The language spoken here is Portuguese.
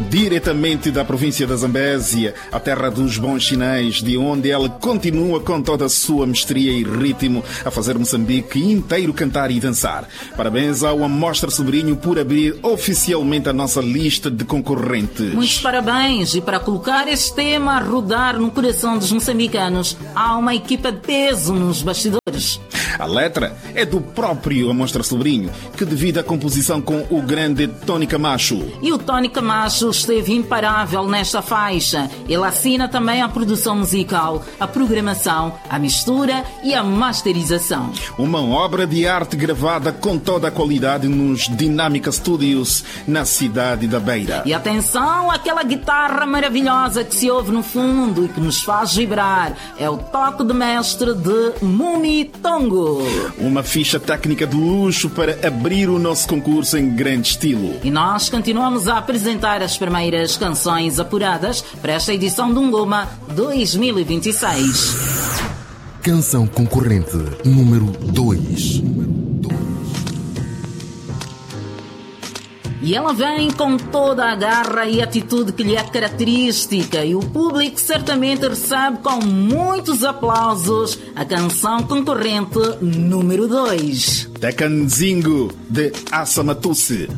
diretamente da província da Zambésia, a terra dos bons chinês, de onde ela continua com toda a sua mestria e ritmo a fazer Moçambique inteiro cantar e dançar. Parabéns ao Amostra Sobrinho por abrir oficialmente a nossa lista de concorrentes. Muitos parabéns, e para colocar este tema a rodar no coração dos moçambicanos, há uma equipa de peso nos bastidores. A letra é do próprio Amostra Sobrinho, que divide a composição com o grande Tony Camacho. E o Tony Camacho esteve imparável nesta faixa. Ele assina também a produção musical, a programação, a mistura e a masterização. Uma obra de arte gravada com toda a qualidade nos Dinâmica Studios, na cidade da Beira. E atenção àquela guitarra maravilhosa que se ouve no fundo e que nos faz vibrar. É o toque de mestre de Mumi Tongo. Uma ficha técnica de luxo para abrir o nosso concurso em grande estilo. E nós continuamos a apresentar as primeiras canções apuradas para esta edição do Ngoma 2026. Canção concorrente número 2. E ela vem com toda a garra e atitude que lhe é característica, e o público certamente recebe com muitos aplausos a canção concorrente número 2. Tecanzingo, de Assamatusse.